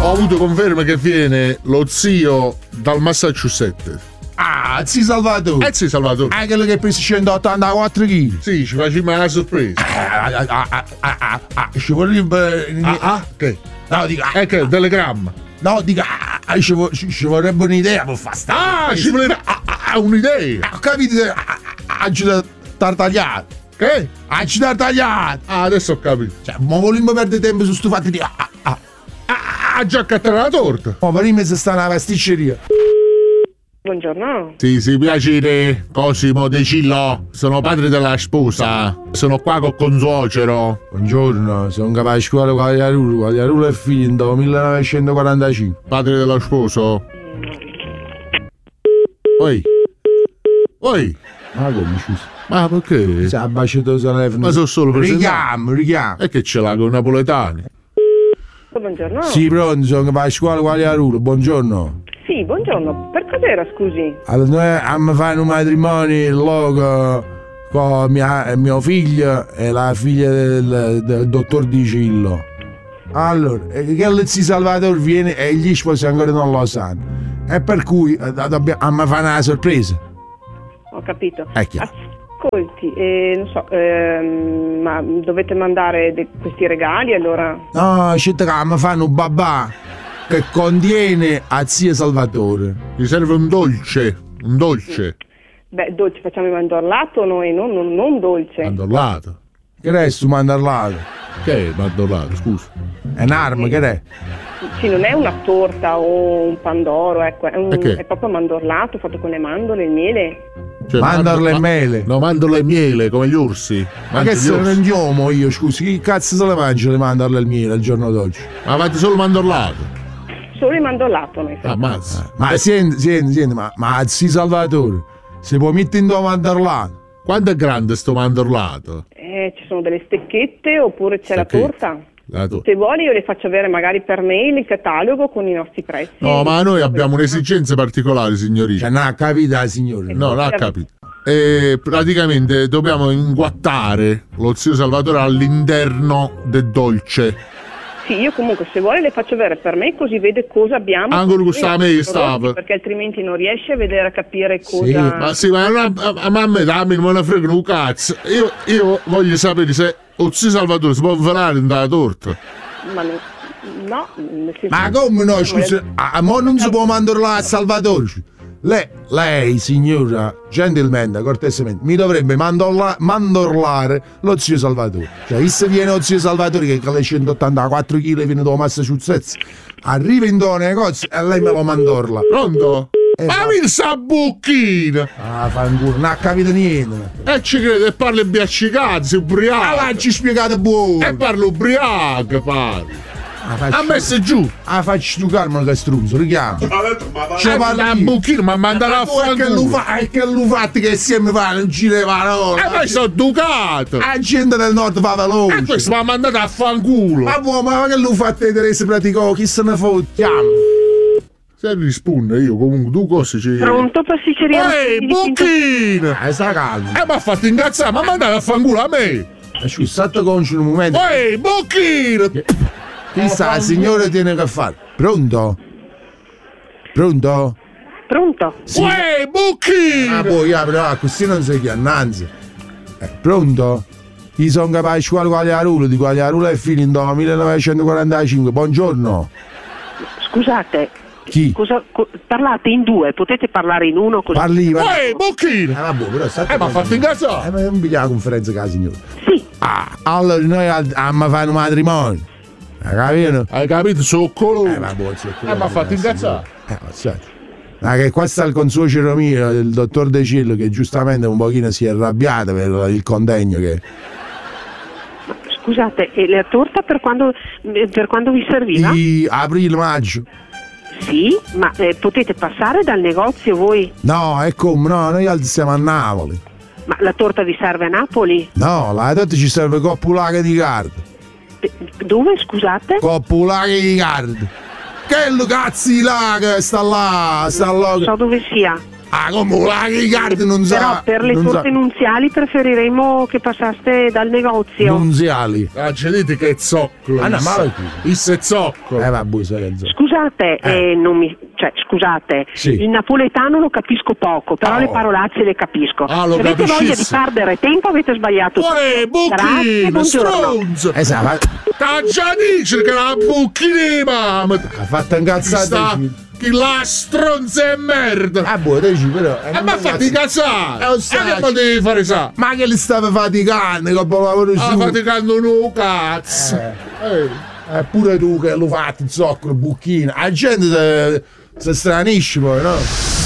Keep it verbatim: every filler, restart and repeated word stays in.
ho avuto conferma che viene lo zio dal Massachusetts. Ah, zio Salvatore. Eh zio Salvatore. Ah, quello che pesa centottantaquattro chili. Sì, ci facciamo una sorpresa. Ah, ah, ah, ah, ah, ah, ci vorrebbe... Ah, ah, che? No, dico... Eh, che? Telegramma. No, dico... Ah, ah, ci, vo- ci, ci vorrebbe un'idea per fare sta. Ah, ci voleva... Ah, ah, un'idea. Ho capito? Aggi da tartagliato. Che? Aggi da tagliato. Ah, adesso ho capito. Cioè, ma vogliamo perdere tempo su sto fatto di... Ah, ah, ah. Ah, già accattare la torta. Oh, prima si sta una pasticceria. Buongiorno. Sì, sì, piacere. Cosimo De Cillo. Sono padre della sposa. Sono qua con consuocero. Buongiorno, sono capace scuola Quagliarulo. Quagliarulo è finito millenovecentoquarantacinque. Padre dello sposo. Oi. Oi. Ma come scusa? Ma perché? Si è abbaciato il telefono. Ma sono solo per Richiamo, richiamo. E che ce l'ha con i napoletani? Buongiorno. Sì, pronto, sono capace scuola Quagliarulo. Buongiorno. Sì, buongiorno. Per cos'era, scusi? Allora, noi abbiamo fatto un matrimonio logo con mia, mio figlio e la figlia del, del dottor Di Cillo. Allora, che il zio Salvatore viene e gli sposi ancora non lo sanno. E per cui eh, dobbiamo abbiamo fatto una sorpresa. Ho capito. È chiaro. Ascolti, eh, non so, ehm, ma dovete mandare de- questi regali allora? No, ci abbiamo fatto un babà che contiene a zio Salvatore. Mi serve un dolce. Un dolce. Beh, dolce, facciamo il mandorlato noi, non, non, non dolce. Mandorlato. Che resto mandarlato? Che è mandorlato, scusa? È un'arma, che è? Sì, non è una torta o un pandoro, ecco, è, un, E che? è proprio mandorlato fatto con le mandorle, il miele. Cioè, Mandorle e ma- mele. No, mandorle e miele, come gli orsi. Ma Mangi che gli se ne orsi. andiamo io, scusi, chi cazzo se le mangia le mandarle al miele al giorno d'oggi? Ma avete solo mandorlato? Solo il mandorlato noi facciamo. Ammazza. Ma senti, senti, senti, ma, ma zio Salvatore, se può mettere in due mandarlato? Quanto è grande sto mandorlato? Eh, ci sono delle stecchette oppure c'è Stecchette. la torta. La to- Se vuoi io le faccio avere magari per mail il catalogo con i nostri prezzi. No, ma noi abbiamo un'esigenza particolare, signorina. Cioè, non ha capito la signora. No, non ha capito. E praticamente dobbiamo inguattare lo zio Salvatore all'interno del dolce. Sì, io comunque se vuole le faccio avere per me così vede cosa abbiamo. Anche lui sta a me, Prodotti, stava. Perché altrimenti non riesce a vedere, a capire cosa... Sì, Ma sì, ma a, a, a mamma dammi, non me ne frega un cazzo. Io, io voglio sapere se lo zio Salvatore si può avvelare in dalla torta. Ma no, no, nel senso- Ma come no, scusa, a, a mo non si può mandorlare a Salvatore. Lei, lei, signora, gentilmente, cortesemente, mi dovrebbe mandorla, mandorlare lo zio Salvatore. Cioè, se viene lo zio Salvatore che con le centottantaquattro chili viene da Massachusetts, arriva in do negozio e lei me lo mandorla. Pronto? Eh, ma no. mi sa bocchina! Ah, fanculo, non ha capito niente. E ci crede, parla biascicato, sei Ah, ubriaco! l'hai spiegato buono. E parlo ubriaco, parla! Ah, Ha faccio, messo giù! ah, faccio tu calmo che struzzo, richiamo. C'è la bocchina, ma mandala a Ma che lo fanculo! fa, è che lo fate che insieme fa, non ci le parole. E poi sono ducato! La gente del nord fa E veloce. questo mi ha mandato a fanculo! Ma buono, ma che lo fate Teresa praticò? Chi se ne fottiamo? Se risponde io comunque tu cosa ci... Pronto, pasticceria? Ehi, bocchina! Eh, sta calmo. Eh, mi ha fatto incazzare, ma mandato a fanculo a me! Eh, scusa, state conci un momento. Ehi, bocchina! Chissà, la signora tiene che fare. Pronto? Pronto? Pronto? Sì. Ehi, bocchina! Ah, poi apri, ah, così non si chiannanza. Eh, pronto? Io sono capace di scuola Quagliarulo, di Quagliarulo e fino in millenovecentoquarantacinque. Buongiorno. Scusate, Chi? cosa, co- parlate in due, potete parlare in uno così? Parli, parli. Ehi, Eh, bocchina! vabbè, però state Eh, mi ha fatto incazzare! Eh, ma non pigliare la conferenza con la signora. Sì, Ah, allora noi abbiamo fatto un matrimonio. Hai capito? Hai capito? Sono colore! Eh, ma buon zio, Eh, mi ha fatto incazzare! Eh, ma certo. Ma che qua sta il consuocero mio, il dottor De Cillo, che giustamente un pochino si è arrabbiato per il contegno che... scusate, e la torta per quando, per quando vi serviva? Di aprile, maggio. Sì, ma eh, potete passare dal negozio voi? No, è come, no, noi altri siamo a Napoli. Ma la torta vi serve a Napoli? No, la torta ci serve coppulaga di carta. Eh, Dove, scusate? Coppulaga di carta. Che lo cazzo di là che sta là, sta là. Non so dove sia. Ah, come la Riccardo non sa. Però per le non torte sa. nunziali preferiremo che passaste dal negozio. Nunziali. Ah, ci dite che è zoccolo. Ah, no, ma vai qui. Isso è zoccolo. Eh, vabbè, sai che zo- Scusate, Eh. eh, non mi, cioè, scusate, Sì. il napoletano lo capisco poco, però Oh. le parolacce le capisco. Ah, lo Se avete voglia di capiscisse. perdere tempo avete sbagliato. Uè, Grazie, bucchino, buongiorno. stronzo. Esatto, T'ha già dice che la bucchina, mamma. ha fatto incazzare. Sta, che la stronza è merda. Ah, boh, te dici però. E ma fatti incazzare. Eh, lo E sai. che ma devi fare sa? Ma che li stava faticando, che poi lavoro Ah, su. faticando un cazzo. Eh. Eh, pure tu che lo fatti, zoccolo, bucchino. La gente si stranisce poi, no?